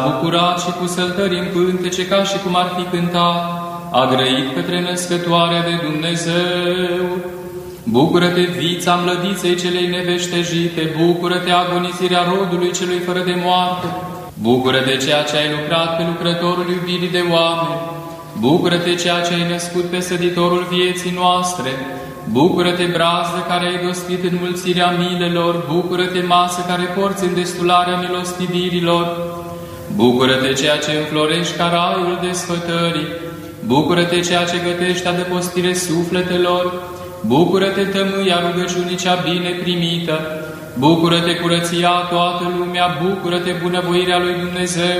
bucurat și cu săltări în pântece ca și cum ar fi cântat, a grăit către născătoarea de Dumnezeu. Bucură-te, vița mlădiței celei neveștejite, bucură-te, agonizirea rodului celui fără de moarte, bucură-te, ceea ce ai lucrat pe lucrătorul iubirii de oameni, bucură-te, ceea ce ai născut pe săditorul vieții noastre, bucură-te, brazdă care ai dospit înmulțirea milelor, bucură-te, masă care porți în destularea milostivirilor, bucură-te, ceea ce înflorești ca raiul desfătării, bucură-te, ceea ce gătești adăpostire sufletelor, bucură-te, tămâia rugăciunii cea bine primită, bucură-te, curăția toată lumea, bucură-te, bunăvoirea lui Dumnezeu,